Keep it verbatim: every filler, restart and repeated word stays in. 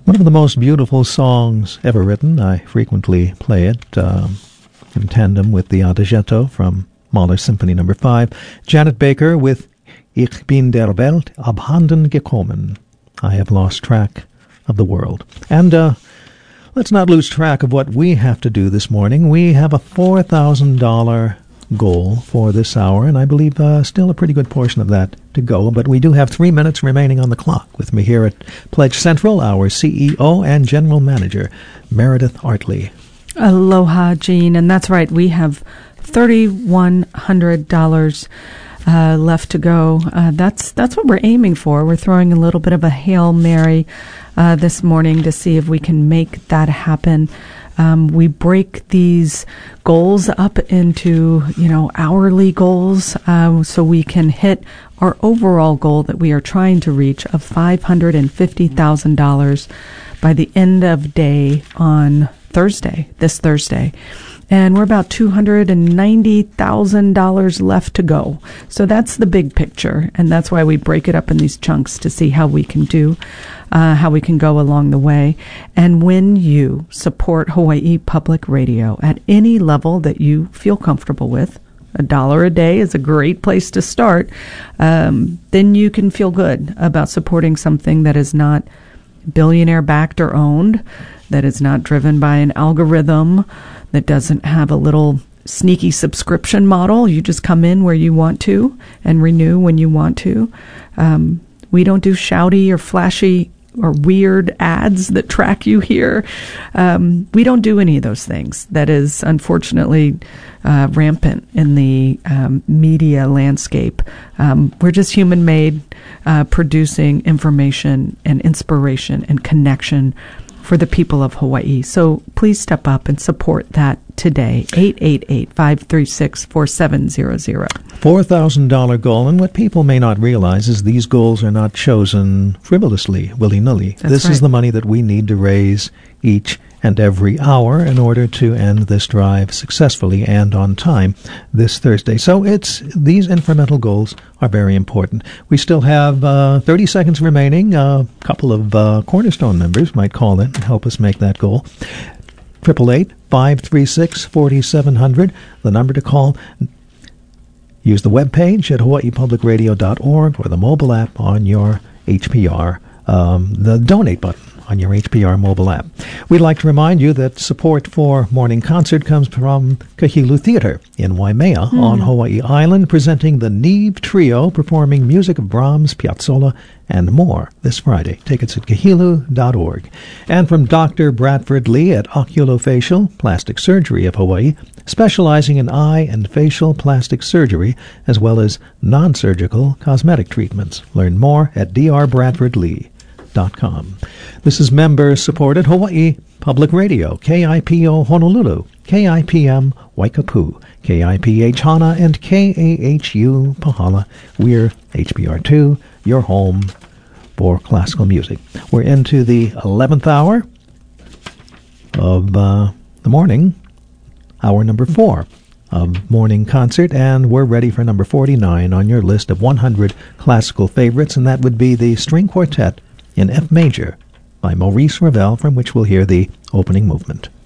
One of the most beautiful songs ever written. I frequently play it um, in tandem with the Adagietto from Mahler Symphony Number Five. Janet Baker with Ich bin der Welt abhanden gekommen. I have lost track of the world. And uh, let's not lose track of what we have to do this morning. We have a four thousand dollars goal for this hour, and I believe uh, still a pretty good portion of that to go, but we do have three minutes remaining on the clock. With me here at Pledge Central, our C E O and General Manager, Meredith Artley. Aloha, Gene, and that's right, we have three thousand one hundred dollars uh, left to go. Uh, that's that's what we're aiming for. We're throwing a little bit of a Hail Mary uh, this morning to see if we can make that happen. Um, we break these goals up into, you know, hourly goals, um, so we can hit our overall goal that we are trying to reach of five hundred fifty thousand dollars by the end of day on Thursday, this Thursday. And we're about two hundred ninety thousand dollars left to go. So that's the big picture, and that's why we break it up in these chunks to see how we can do, uh, how we can go along the way. And when you support Hawaii Public Radio at any level that you feel comfortable with, a dollar a day is a great place to start, um, then you can feel good about supporting something that is not billionaire-backed or owned, that is not driven by an algorithm, that doesn't have a little sneaky subscription model. You just come in where you want to and renew when you want to. Um, we don't do shouty or flashy or weird ads that track you here. Um, we don't do any of those things. That is unfortunately uh, rampant in the um, media landscape. Um, we're just human-made, uh, producing information and inspiration and connection for the people of Hawaii. So please step up and support that today. eight eight eight, five three six, four seven zero zero. four thousand dollars goal, and what people may not realize is these goals are not chosen frivolously, willy-nilly. That's this right. is the money that we need to raise each and every hour in order to end this drive successfully and on time this Thursday. So it's these incremental goals are very important. We still have uh, thirty seconds remaining. A couple of uh, Cornerstone members might call in and help us make that goal. eight eight eight, five three six, four seven zero zero, the number to call. Use the webpage at hawaii public radio dot org or the mobile app on your H P R, um, the donate button on your H P R mobile app. We'd like to remind you that support for Morning Concert comes from Kahilu Theater in Waimea mm. on Hawaii Island, presenting the Neve Trio, performing music of Brahms, Piazzolla, and more this Friday. Tickets at kahilu dot org. And from Doctor Bradford Lee at Oculofacial Plastic Surgery of Hawaii, specializing in eye and facial plastic surgery, as well as non-surgical cosmetic treatments. Learn more at d r bradford lee dot com. This is member-supported Hawaii Public Radio, K I P O Honolulu, K I P M Waikapu, K I P H Hana, and K A H U Pahala. We're H B R two, your home for classical music. We're into the eleventh hour of uh, the morning, hour number four of Morning Concert, and we're ready for number forty-nine on your list of one hundred classical favorites, and that would be the String Quartet in F major by Maurice Ravel, from which we'll hear the opening movement.